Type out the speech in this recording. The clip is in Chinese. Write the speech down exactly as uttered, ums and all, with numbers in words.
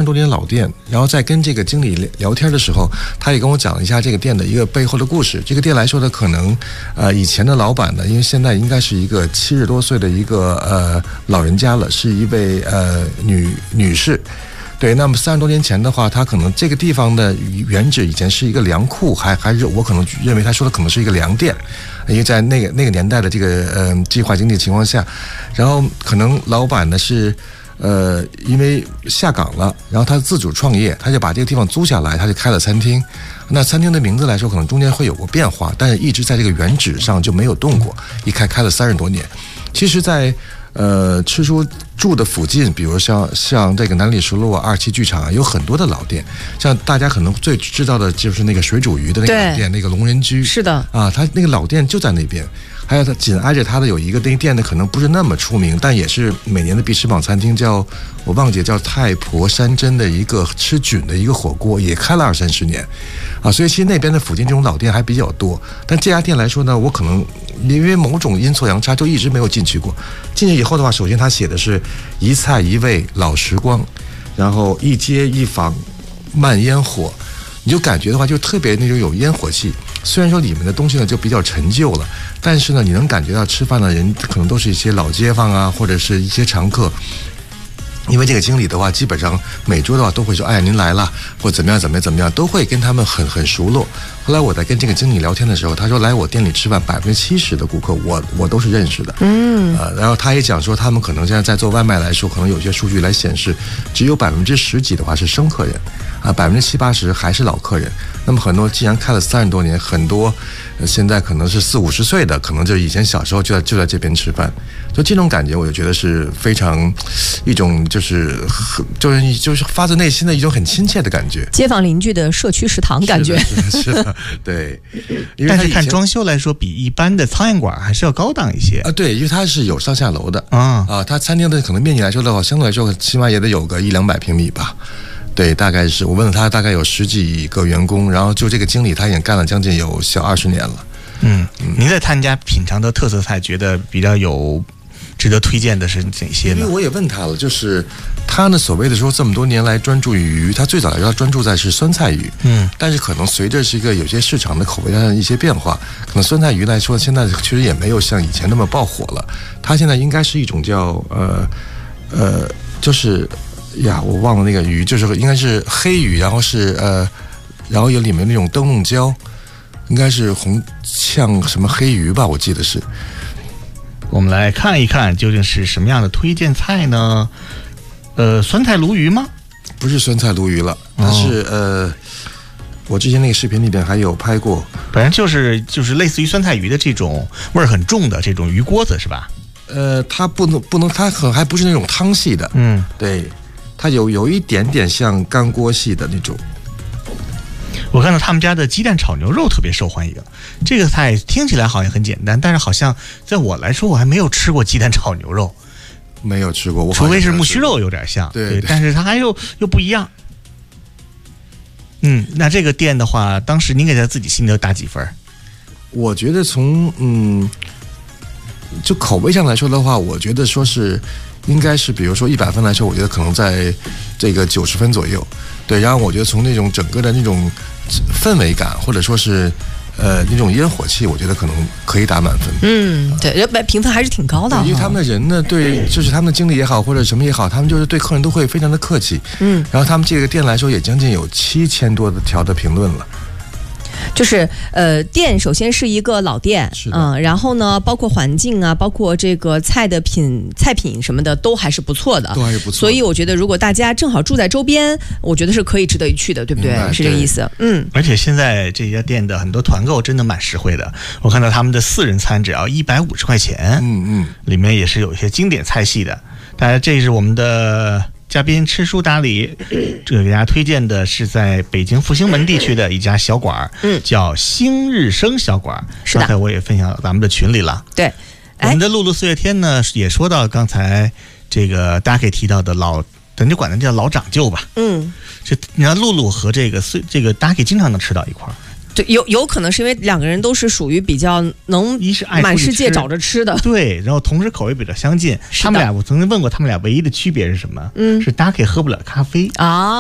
多年老店，然后在跟这个经理聊天的时候，他也跟我讲了一下这个店的一个背后的故事。这个店来说呢，可能呃以前的老板呢，因为现在应该是一个七十多岁的一个呃老人家了，是一位呃女女士。对，那么三十多年前的话，他可能这个地方的原址以前是一个粮库，还还是我可能认为他说的可能是一个粮店，因为在那个那个年代的这个呃计划经济情况下，然后可能老板呢是呃因为下岗了，然后他自主创业，他就把这个地方租下来，他就开了餐厅。那餐厅的名字来说，可能中间会有过变化，但是一直在这个原址上就没有动过，一开开了三十多年。其实，在呃，吃书住的附近，比如像像这个南礼士路啊、二期剧场啊，有很多的老店。像大家可能最知道的就是那个水煮鱼的那个老店，那个龙人居。 是的啊，他那个老店就在那边。还有他紧挨着他的有一个那个店呢，可能不是那么出名，但也是每年的必吃榜餐厅，叫我忘记叫太婆山珍的一个吃菌的一个火锅，也开了二三十年，啊，所以其实那边的附近这种老店还比较多。但这家店来说呢，我可能因为某种阴错阳差，就一直没有进去过。进去以后的话，首先他写的是一菜一味老时光，然后一街一坊慢烟火，你就感觉的话就特别那种有烟火气。虽然说里面的东西呢就比较陈旧了，但是呢你能感觉到吃饭的人可能都是一些老街坊啊，或者是一些常客。因为这个经理的话，基本上每桌的话都会说，哎，您来了，或怎么样怎么样怎么样，都会跟他们很很熟络。后来我在跟这个经理聊天的时候，他说来我店里吃饭，百分之七十的顾客我我都是认识的。嗯，呃，然后他也讲说，他们可能现在在做外卖来说，可能有些数据来显示，只有百分之十几的话是生客人，啊，百分之七八十还是老客人。那么很多既然开了三十多年，很多、呃、现在可能是四五十岁的，可能就以前小时候就在就在这边吃饭，就这种感觉，我就觉得是非常一种就是就是就是发自内心的一种很亲切的感觉， 街坊邻居的社区食堂感觉。 是的，是的，对。因为但是看装修来说，比一般的苍蝇馆还是要高档一些啊。对，因为它是有上下楼的啊啊，它餐厅的可能面积来说的话，相对来说起码也得有个一两百平米吧。对，大概是我问了他，大概有十几个员工，然后就这个经理他已经干了将近有小二十年了。 嗯，您在他们家品尝的特色菜，觉得比较有值得推荐的是哪些呢？ 因为我也问他了，就是他呢所谓的说这么多年来专注于鱼，他最早来说他专注在是酸菜鱼，嗯，但是可能随着是一个有些市场的口味上的一些变化，可能酸菜鱼来说现在确实也没有像以前那么爆火了。他现在应该是一种叫呃呃，就是呀，我忘了那个鱼，就是应该是黑鱼，然后是呃，然后有里面那种灯笼椒，应该是红呛什么黑鱼吧，我记得是。 我们来看一看究竟是什么样的推荐菜呢？呃，酸菜鲈鱼吗？ 不是酸菜鲈鱼了，它是、哦、呃，我之前那个视频里边还有拍过， 反正就是就是类似于酸菜鱼的这种味儿很重的这种鱼锅子是吧？ 呃，它不能不能，它很还不是那种汤系的，嗯，对，它有有一点点像干锅系的那种。 我看到他们家的鸡蛋炒牛肉特别受欢迎，这个菜听起来好像很简单，但是好像在我来说，我还没有吃过鸡蛋炒牛肉， 没有吃过，我除非是木须肉有点像， 对，对， 但是它还又又不一样。嗯，那这个店的话，当时您给他自己心得打几分？ 我觉得从嗯，就口味上来说的话，我觉得说是应该是，比如说一百分来说，我觉得可能在这个九十分左右。对，然后我觉得从那种整个的那种氛围感，或者说是呃那种烟火气，我觉得可能可以打满分。 嗯，对，评分还是挺高的。 因为他们的人呢，对，就是他们的经理也好，或者什么也好，他们就是对客人都会非常的客气。嗯，然后他们这个店来说，也将近有七千多的条的评论了。 就是呃，店首先是一个老店，嗯、呃，然后呢，包括环境啊，包括这个菜的品、菜品什么的，都还是不错的， 都还是不错。 所以我觉得，如果大家正好住在周边，我觉得是可以值得一去的，对不对？是这个意思。嗯。 而且现在这家店的很多团购真的蛮实惠的，我看到他们的四人餐只要一百五十块钱，嗯嗯，里面也是有一些经典菜系的。大家，这是我们的嘉宾吃书达理，这个给大家推荐的是在北京复兴门地区的一家小馆，嗯，叫星日升小馆。 是的， 刚才我也分享到咱们的群里了。 对， 我们的露露四月天呢也说到刚才这个大家可以提到的老，咱就管它叫老长旧吧。嗯，这你看露露和这个这个大家可以经常能吃到一块儿。 对，有有可能是因为两个人都是属于比较能满世界找着吃的， 对，然后同时口味比较相近。他们俩我曾经问过他们俩唯一的区别是什么？嗯，是大家可以喝不了咖啡啊。